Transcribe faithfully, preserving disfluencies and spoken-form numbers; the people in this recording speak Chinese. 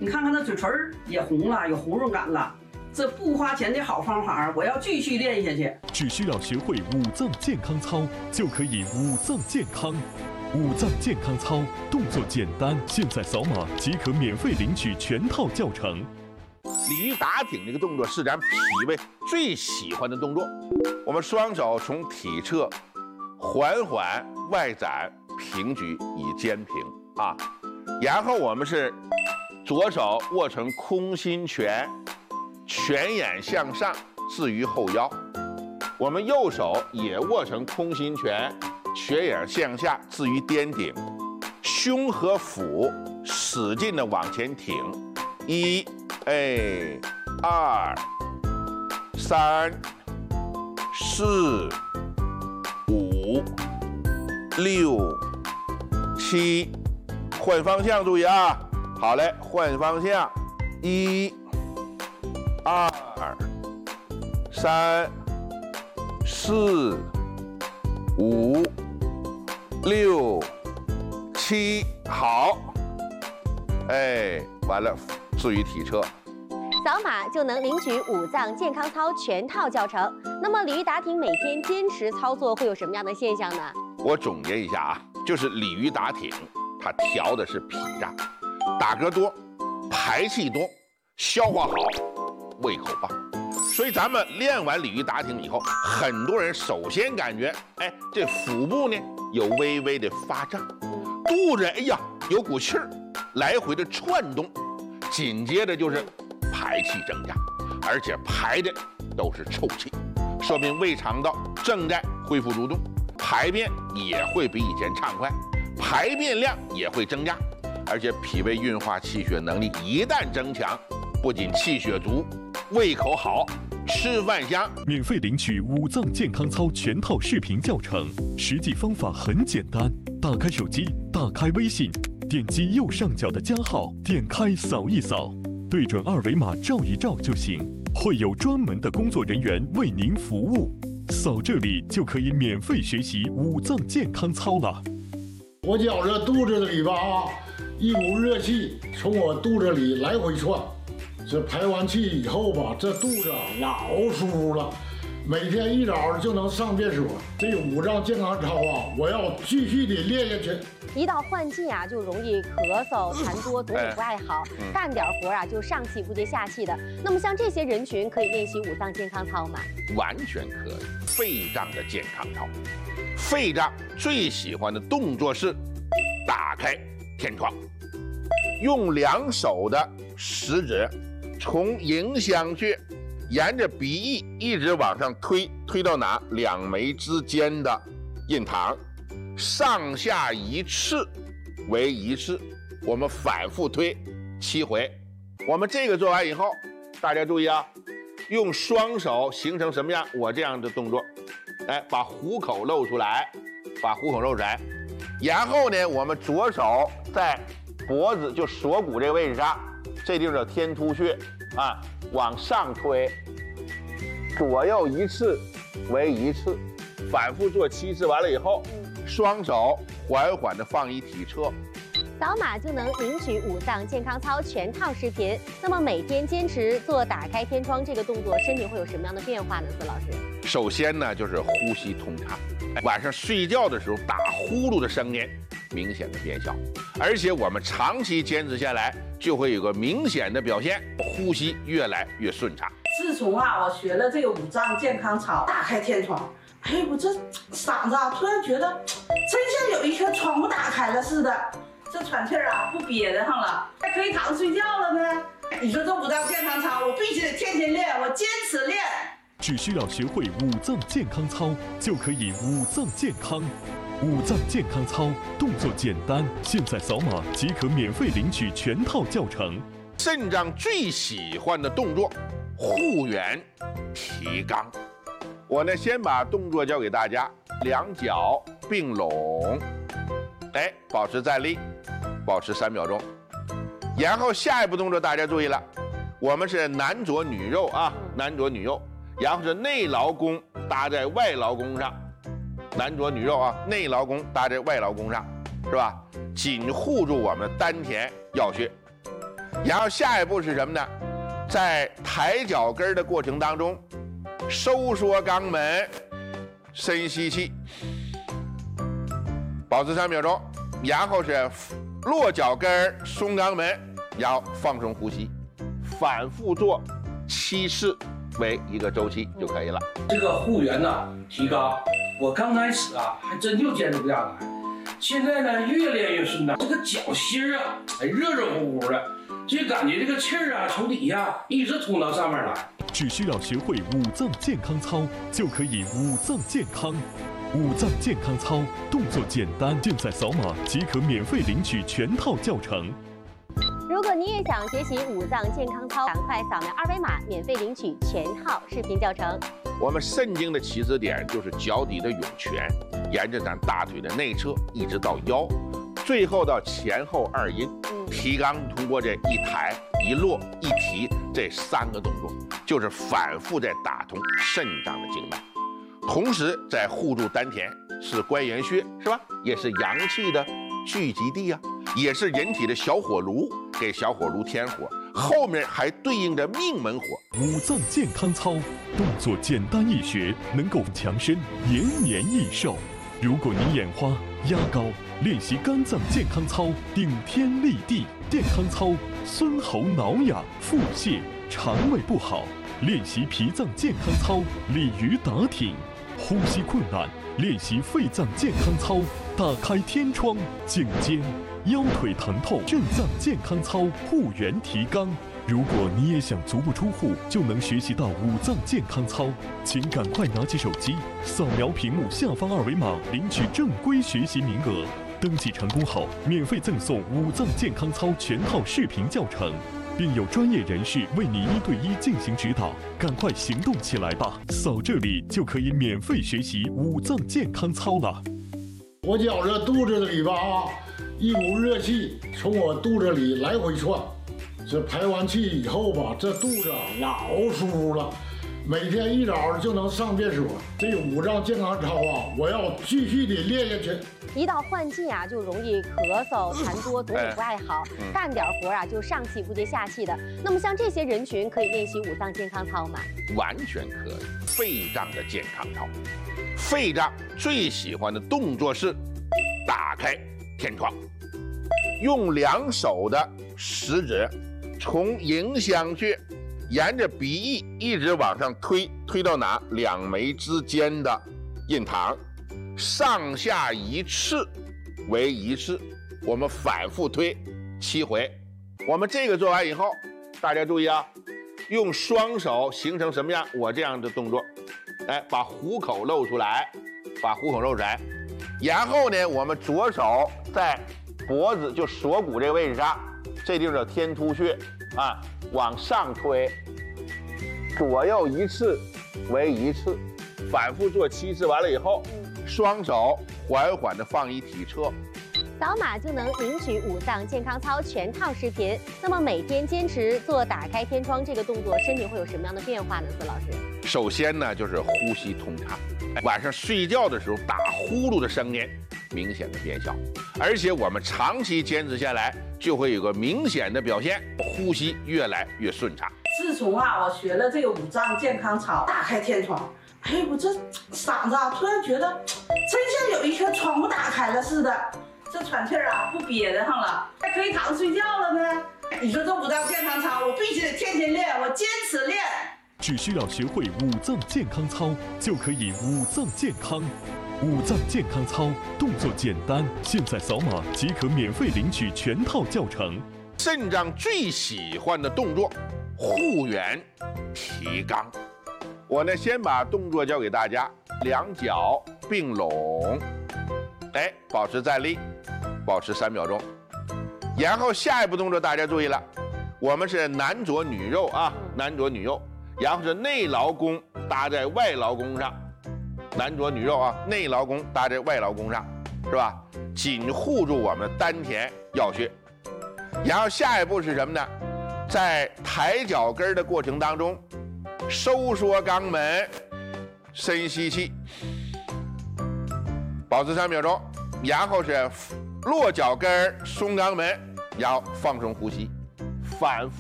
你看看那嘴唇也红了，有红润感了。这不花钱的好方法，我要继续练下去。 只需要学会五脏健康操，就可以五脏健康。五脏健康操动作简单，现在扫码即可免费领取全套教程。 鲤鱼打挺这个动作是咱脾胃最喜欢的动作。我们双手从体侧缓缓外展平举以肩平啊，然后我们是左手握成空心拳，拳眼向上置于后腰，我们右手也握成空心拳，拳眼向下置于颠顶，胸和腹使劲的往前挺，一，哎，二，三，四，五，六，七，换方向，注意啊！好嘞，换方向，一。二、三、四、五、六、七，好，哎，完了，置于体侧。 扫码就能领取五脏健康操全套教程。那么鲤鱼打挺每天坚持操作会有什么样的现象呢？ 我总结一下啊，就是鲤鱼打挺，它调的是脾脏，打嗝多，排气多，消化好。胃口棒，所以咱们练完鲤鱼打挺以后，很多人首先感觉，哎，这腹部呢有微微的发胀，肚子哎呀有股气儿，来回的窜动，紧接着就是排气增加，而且排的都是臭气，说明胃肠道正在恢复蠕动，排便也会比以前畅快，排便量也会增加，而且脾胃运化气血能力一旦增强，不仅气血足，胃口好，吃饭香。 免费领取五脏健康操全套视频教程，实际方法很简单。打开手机，打开微信，点击右上角的加号，点开扫一扫，对准二维码照一照就行，会有专门的工作人员为您服务。扫这里就可以免费学习五脏健康操了。 我觉着肚子里吧啊，一股热气从我肚子里来回窜。这排完气以后吧，这肚子老舒服了，每天一早就能上厕所。这五脏健康操啊，我要继续的练下去。 一到换季啊，就容易咳嗽、痰多，总也不爱好，干点活啊就上气不接下气的。那么像这些人群可以练习五脏健康操吗？ 完全可以。肺脏的健康操，肺脏最喜欢的动作是打开天窗，用两手的食指。从迎香穴沿着鼻翼一直往上推，推到哪？两眉之间的印堂，上下一次为一次，我们反复推七回。我们这个做完以后，大家注意啊，用双手形成什么样？我这样的动作，哎，把虎口露出来，把虎口露出来，然后呢，我们左手在脖子就锁骨这个位置上。这地方叫天突穴啊，往上推，左右一次为一次，反复做七次。完了以后，双手缓缓地放于体侧， 扫码就能领取五脏健康操全套视频。那么每天坚持做打开天窗这个动作，身体会有什么样的变化呢？司老师， 首先呢就是呼吸通畅，晚上睡觉的时候打呼噜的声音明显的变小，而且我们长期坚持下来，就会有个明显的表现，呼吸越来越顺畅。 自从啊，我学了这个五脏健康操，打开天窗，哎，我这嗓子啊，突然觉得真像有一颗窗户打开了似的，这喘气儿啊不憋得上了，还可以躺着睡觉了呢。你说这五脏健康操，我必须得天天练，我坚持练。 只需要学会五脏健康操，就可以五脏健康。五脏健康操动作简单，现在扫码即可免费领取全套教程。 肾脏最喜欢的动作，护元提肛。我呢先把动作教给大家，两脚并拢，哎，保持站立，保持三秒钟。然后下一步动作大家注意了，我们是男左女右啊，男左女右，然后是内劳宫搭在外劳宫上。男左女右啊，内劳宫搭在外劳宫上，是吧？紧护住我们丹田要穴， 然后下一步是什么呢？在抬脚跟的过程当中，收缩肛门，深吸气，保持三秒钟，然后是落脚跟，松肛门，然后放松呼吸，反复做七次为一个周期就可以了。 这个护缘呐提高，我刚开始啊还真就坚持不下来，现在呢越练越顺畅，这个脚心啊还热热乎乎的，就感觉这个气儿啊从底下一直通到上面来。 只需要学会五脏健康操，就可以五脏健康。五脏健康操动作简单，现在扫码即可免费领取全套教程。 如果你也想学习五脏健康操，赶快扫描二维码，免费领取全套视频教程。 我们肾经的起始点就是脚底的涌泉，沿着咱大腿的内侧一直到腰，最后到前后二阴。提肛通过这一抬一落一提这三个动作，就是反复在打通肾脏的经脉，同时在护住丹田，是关元穴是吧？也是阳气的聚集地啊，也是人体的小火炉，给小火炉添火，后面还对应着命门火。 五脏健康操动作简单易学，能够强身延年益寿。如果你眼花、压高，练习肝脏健康操顶天立地；健康操孙喉挠痒、腹泻、肠胃不好，练习脾脏健康操鲤鱼打挺；呼吸困难，练习肺脏健康操打开天窗；颈肩、腰腿疼痛，肾脏健康操护元提肛。如果你也想足不出户就能学习到五脏健康操，请赶快拿起手机，扫描屏幕下方二维码，领取正规学习名额。登记成功后，免费赠送五脏健康操全套视频教程，并有专业人士为你一对一进行指导。赶快行动起来吧！扫这里就可以免费学习五脏健康操了。 我觉着肚子里吧啊，一股热气从我肚子里来回窜。这排完气以后吧，这肚子老舒服了，每天一早就能上厕所。这五脏健康操啊，我要继续的练下去。 一到换季啊，就容易咳嗽、痰多、肚子不爱好，干点活啊就上气不接下气的。那么像这些人群可以练习五脏健康操吗？ 完全可以。肺脏的健康操，肺脏最喜欢的动作是打开天窗，用两手的食指从迎香穴沿着鼻翼一直往上推，推到哪？两眉之间的印堂，上下一次为一次，我们反复推七回。我们这个做完以后，大家注意啊，用双手形成什么样？我这样的动作，哎，把虎口露出来，把虎口露出来，然后呢，我们左手在脖子就锁骨这个位置上，这地方叫天突穴啊，往上推，左右一次为一次，反复做七次，完了以后，双手缓缓的放一体侧。 扫码就能领取五脏健康操全套视频。那么每天坚持做打开天窗这个动作，身体会有什么样的变化呢？司老师， 首先呢，就是呼吸通畅，晚上睡觉的时候打呼噜的声音明显的变小，而且我们长期坚持下来，就会有个明显的表现，呼吸越来越顺畅。 自从啊，我学了这个五脏健康操，打开天窗，哎，我这嗓子啊，突然觉得真像有一圈窗户打开了似的。这喘气儿啊，不憋得上了，还可以躺着睡觉了呢。你说这五脏健康操，我必须得天天练，我坚持练。 只需要学会五脏健康操，就可以五脏健康。五脏健康操动作简单，现在扫码即可免费领取全套教程。 肾脏最喜欢的动作，护元提肛。我呢，先把动作教给大家，两脚并拢，哎，保持站立，保持三秒钟。然后下一步动作大家注意了，我们是男左女右啊，男左女右，然后是内劳宫搭在外劳宫上，男左女右啊，内劳宫搭在外劳宫上，是吧？紧护住我们丹田要穴。然后下一步是什么呢？在抬脚跟的过程当中，收缩肛门，深吸气，保持三秒钟，然后是落脚跟，松肛门，然后放松呼吸， 反复